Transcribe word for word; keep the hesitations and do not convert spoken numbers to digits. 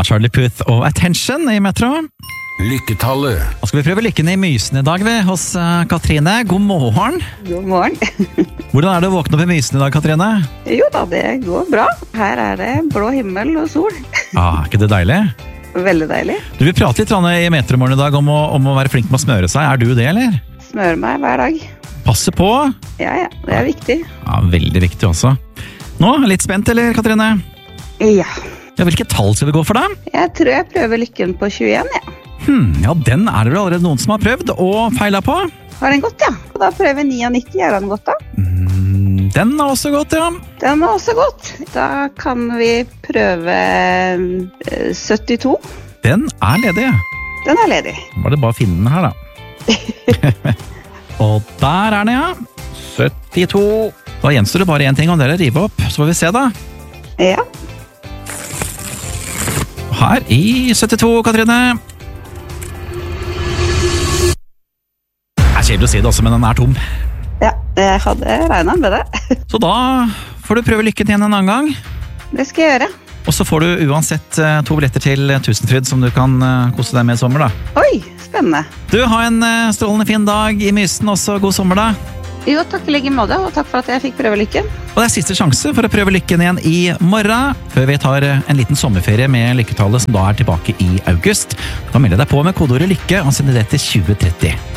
Ja, Charlie Puth og Attention i Metro. Lykketallet. Da skal vi prøve lykken i Mysen i dag ved hos uh, Katrine. God morgen. God morgen. Hvordan er det å våkne opp i Mysen i dag, Katrine? Jo da, det går bra. Her er det blå himmel og sol. Ja, er ikke det deilig? Veldig deilig. Du vil prate litt i Metromorgen i dag om å, om å være flink med å smøre seg. Er du det, eller? Smører meg hver dag. Passe på. Ja, ja, det er viktig. Ja, veldig viktig også. Nå, litt spent, eller, Katrine? Ja. Ja, hvilke tall skal vi gå for da? Jeg tror jeg prøver lykken på tjueen, ja. Hmm, ja, den er det vel allerede noen som har prøvd og feilet på. Har den gått, ja. Og da prøver nittini, er den gått da? Mm, den har også gått, ja. Den har også gått. Da kan vi prøve eh, syttito. Den er ledig. Den er ledig. Var det bare å finne den her, da. Og der er den, ja. syttito. Da gjenstår det bare en ting, om det er å rive opp. Så får vi se, da. Ja. Her i syttito, Katrine. Det er kjedelig å si det også, men den er tom. Ja, jeg hadde regnet med det. Så da får du prøve lykken igjen en annen gang. Det skal jeg gjøre. Og så får du uansett to billetter til Tusenfryd som du kan kose deg med i sommer, da. Oi, spennende. Du, har en strålende fin dag i Mysen, også god sommer da. Jo, takk i like måte, og takk for at jeg fikk prøve lykken. Og det er siste sjanse for å prøve lykken igjen i morgen, før vi tar en liten sommerferie med Lykketallet som da er tilbake i august. Du kan melde deg på med kodeordet lykke og sende det til tjue tretti.